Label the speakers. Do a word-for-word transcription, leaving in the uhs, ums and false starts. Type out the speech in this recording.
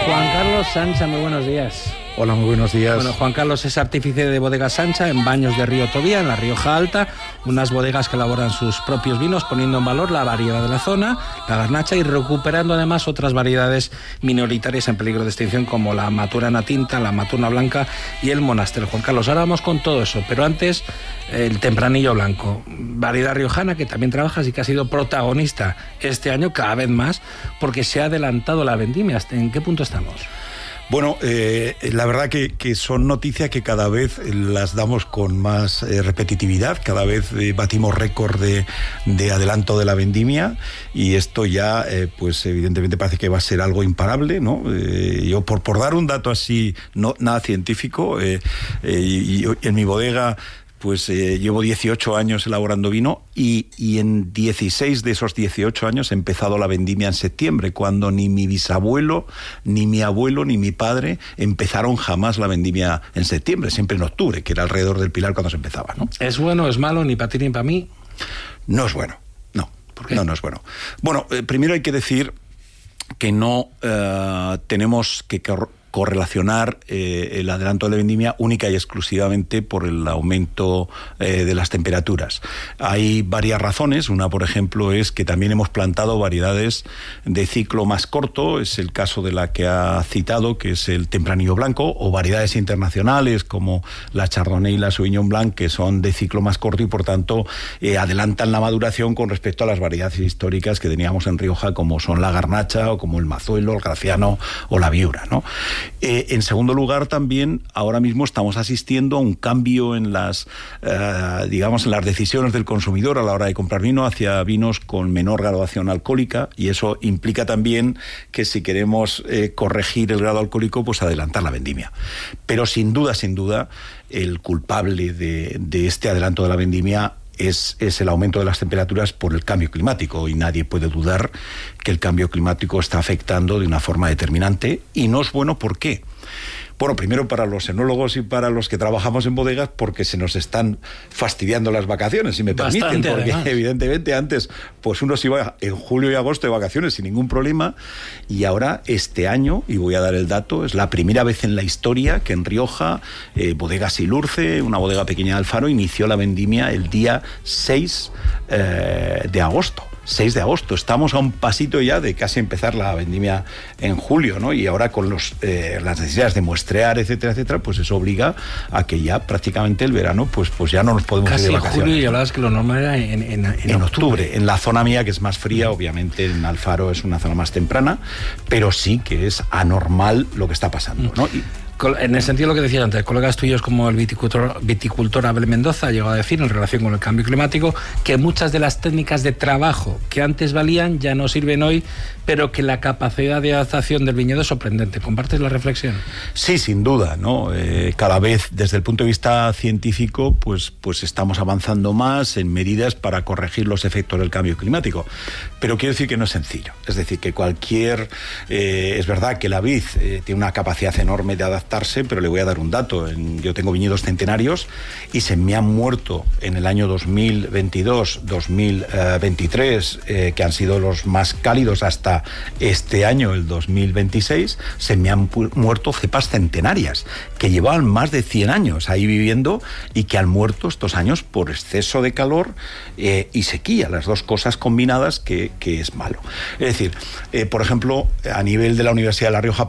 Speaker 1: Juan Carlos Sancha, muy buenos días.
Speaker 2: Hola, muy buenos días.
Speaker 1: Bueno, Juan Carlos es artífice de Bodega Sancha en Baños de Río Tobía, en la Rioja Alta, unas bodegas que elaboran sus propios vinos poniendo en valor la variedad de la zona, la garnacha, y recuperando además otras variedades minoritarias en peligro de extinción como la maturana tinta, la maturana blanca y el monaster. Juan Carlos, ahora vamos con todo eso, pero antes el tempranillo blanco, variedad riojana que también trabajas y que ha sido protagonista este año cada vez más porque se ha adelantado la vendimia. ¿En qué punto estamos?
Speaker 2: Bueno, eh, la verdad que, que son noticias que cada vez las damos con más eh, repetitividad, cada vez eh, batimos récord de, de adelanto de la vendimia, y esto ya, eh, pues evidentemente parece que va a ser algo imparable, ¿no? Eh, yo por, por dar un dato así, no nada científico, eh, eh, y, y en mi bodega pues eh, llevo dieciocho años elaborando vino y, y en dieciséis de esos dieciocho años he empezado la vendimia en septiembre, cuando ni mi bisabuelo, ni mi abuelo, ni mi padre empezaron jamás la vendimia en septiembre, siempre en octubre, que era alrededor del Pilar cuando se empezaba, ¿no?
Speaker 1: ¿Es bueno, es malo, ni para ti ni para mí?
Speaker 2: No es bueno, no.
Speaker 1: ¿Por qué?
Speaker 2: No, no es bueno. Bueno, eh, primero hay que decir que no eh, tenemos que correlacionar eh, el adelanto de la vendimia única y exclusivamente por el aumento eh, de las temperaturas. Hay varias razones. Una, por ejemplo, es que también hemos plantado variedades de ciclo más corto, es el caso de la que ha citado, que es el tempranillo blanco, o variedades internacionales como la Chardonnay y la Sauvignon Blanc, que son de ciclo más corto y por tanto eh, adelantan la maduración con respecto a las variedades históricas que teníamos en Rioja, como son la garnacha o como el mazuelo, el graciano o la viura, ¿no? Eh, en segundo lugar, también ahora mismo estamos asistiendo a un cambio en las, eh, digamos, en las decisiones del consumidor a la hora de comprar vino hacia vinos con menor graduación alcohólica, y eso implica también que si queremos eh, corregir el grado alcohólico, pues adelantar la vendimia. Pero sin duda, sin duda, el culpable de, de este adelanto de la vendimia Es, es el aumento de las temperaturas por el cambio climático, y nadie puede dudar que el cambio climático está afectando de una forma determinante, y no es bueno. ¿Por qué? Bueno, primero para los enólogos y para los que trabajamos en bodegas, porque se nos están fastidiando las vacaciones, si me permiten.
Speaker 1: Bastante,
Speaker 2: porque
Speaker 1: además.
Speaker 2: Evidentemente antes pues uno se iba en julio y agosto de vacaciones sin ningún problema, y ahora este año, y voy a dar el dato, es la primera vez en la historia que en Rioja, eh, Bodega Silurce, una bodega pequeña de Alfaro, inició la vendimia el día seis eh, de agosto. seis de agosto, estamos a un pasito ya de casi empezar la vendimia en julio, ¿no? Y ahora con los, eh, las necesidades de muestrear, etcétera, etcétera, pues eso obliga a que ya prácticamente el verano, pues, pues ya no nos podemos
Speaker 1: casi
Speaker 2: ir de
Speaker 1: en
Speaker 2: vacaciones.
Speaker 1: julio, y hablabas que lo normal era en, en, en,
Speaker 2: En octubre. octubre, en la zona mía, que es más fría, obviamente en Alfaro es una zona más temprana, pero sí que es anormal lo que está pasando, ¿no? Y,
Speaker 1: en el sentido de lo que decías antes, colegas tuyos como el viticultor, viticultor Abel Mendoza ha llegado a decir, en relación con el cambio climático, que muchas de las técnicas de trabajo que antes valían ya no sirven hoy, pero que la capacidad de adaptación del viñedo es sorprendente. ¿Compartes la reflexión?
Speaker 2: Sí, sin duda, ¿no? Eh, cada vez, desde el punto de vista científico, pues, pues estamos avanzando más en medidas para corregir los efectos del cambio climático. Pero quiero decir que no es sencillo. Es decir, que cualquier... Eh, es verdad que la vid eh, tiene una capacidad enorme de adaptación, pero le voy a dar un dato. Yo tengo viñedos centenarios y se me han muerto en el año dos mil veintidós, dos mil veintitrés, eh, que han sido los más cálidos hasta este año, el dos mil veintiséis, se me han muerto cepas centenarias que llevaban más de cien años ahí viviendo y que han muerto estos años por exceso de calor eh, y sequía, las dos cosas combinadas que, que es malo. Es decir, eh, por ejemplo, a nivel de la Universidad de La Rioja,